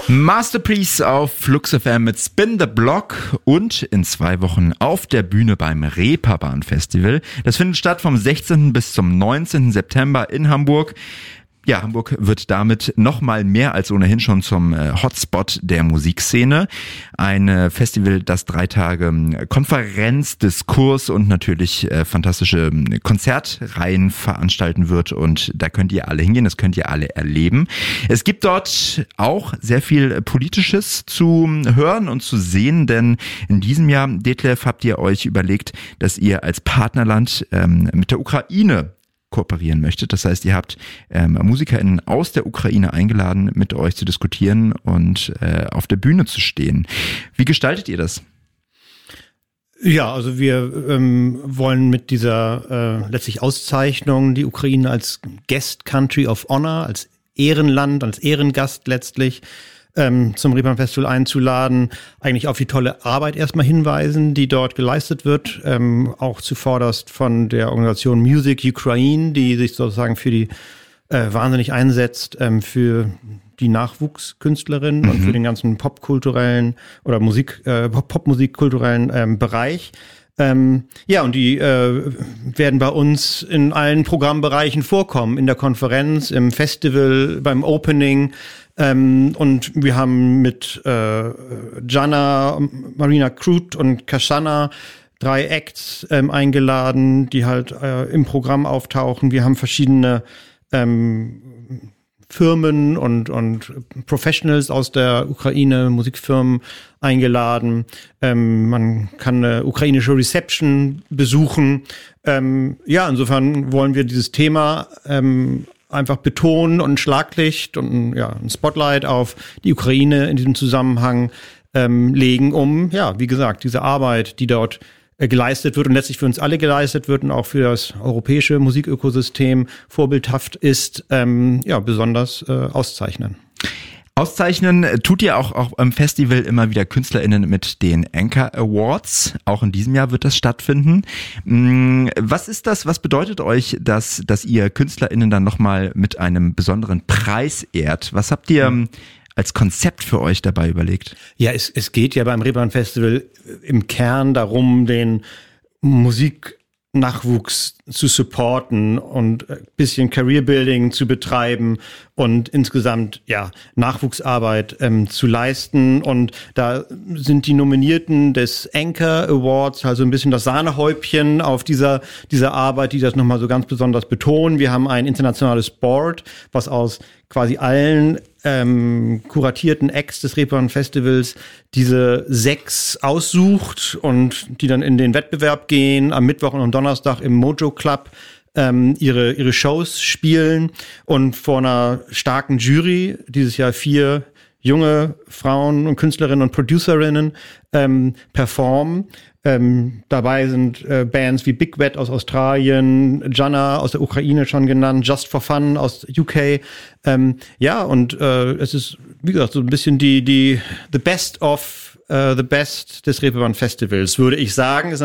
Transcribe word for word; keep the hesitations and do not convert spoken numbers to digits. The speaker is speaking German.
Masterpiece auf Flux F M mit Spin the Block und in zwei Wochen auf der Bühne beim Reeperbahn Festival. Das findet statt vom sechzehnten bis zum neunzehnten September in Hamburg. Ja, Hamburg wird damit nochmal mehr als ohnehin schon zum äh, Hotspot der Musikszene. Ein äh, Festival, das drei Tage äh, Konferenz, Diskurs und natürlich äh, fantastische äh, Konzertreihen veranstalten wird. Und da könnt ihr alle hingehen, das könnt ihr alle erleben. Es gibt dort auch sehr viel Politisches zu hören und zu sehen, denn in diesem Jahr, Detlef, habt ihr euch überlegt, dass ihr als Partnerland ähm, mit der Ukraine kooperieren möchtet. Das heißt, ihr habt ähm, MusikerInnen aus der Ukraine eingeladen, mit euch zu diskutieren und äh, auf der Bühne zu stehen. Wie gestaltet ihr das? Ja, also wir ähm, wollen mit dieser äh, letztlich Auszeichnung die Ukraine als Guest Country of Honor, als Ehrenland, als Ehrengast letztlich ähm, zum Reeperbahn Festival einzuladen, eigentlich auf die tolle Arbeit erstmal hinweisen, die dort geleistet wird, ähm, auch zuvorderst von der Organisation Music Ukraine, die sich sozusagen für die äh, wahnsinnig einsetzt, ähm, für die Nachwuchskünstlerinnen mhm. und für den ganzen popkulturellen oder Musik, äh, Popmusikkulturellen ähm, Bereich. Ähm, ja, und die äh, werden bei uns in allen Programmbereichen vorkommen, in der Konferenz, im Festival, beim Opening. Ähm, und wir haben mit äh, Jana, Marina Krut und Kashana drei Acts ähm, eingeladen, die halt äh, im Programm auftauchen. Wir haben verschiedene ähm, Firmen und, und Professionals aus der Ukraine, Musikfirmen eingeladen. Ähm, man kann eine ukrainische Reception besuchen. Ähm, ja, insofern wollen wir dieses Thema ähm, einfach betonen und ein Schlaglicht und ja, ein Spotlight auf die Ukraine in diesem Zusammenhang ähm, legen, um, ja, wie gesagt, diese Arbeit, die dort äh, geleistet wird und letztlich für uns alle geleistet wird und auch für das europäische Musikökosystem vorbildhaft ist, ähm, ja, besonders äh, auszeichnen. Auszeichnen tut ihr auch, auch am Festival immer wieder KünstlerInnen mit den Anchor Awards. Auch in diesem Jahr wird das stattfinden. Was ist das, was bedeutet euch, dass, dass ihr KünstlerInnen dann nochmal mit einem besonderen Preis ehrt? Was habt ihr mhm. als Konzept für euch dabei überlegt? Ja, es, es geht ja beim Reeperbahn Festival im Kern darum, den Musik Nachwuchs zu supporten und ein bisschen Career-Building zu betreiben und insgesamt ja Nachwuchsarbeit ähm, zu leisten. Und da sind die Nominierten des Anchor Awards also ein bisschen das Sahnehäubchen auf dieser dieser Arbeit, die das nochmal so ganz besonders betonen. Wir haben ein internationales Board, was aus quasi allen ähm, kuratierten Acts des Reeperbahn Festivals diese sechs aussucht und die dann in den Wettbewerb gehen, am Mittwoch und am Donnerstag im Mojo Club ähm, ihre ihre Shows spielen und vor einer starken Jury, dieses Jahr vier junge Frauen und Künstlerinnen und Producerinnen ähm, performen. Ähm, dabei sind äh, Bands wie Big Wet aus Australien, Jana aus der Ukraine schon genannt, Just for Fun aus U K. Ähm, ja, und äh, es ist, wie gesagt, so ein bisschen die, die the best of uh, the best des Reeperbahn Festivals, würde ich sagen. Ist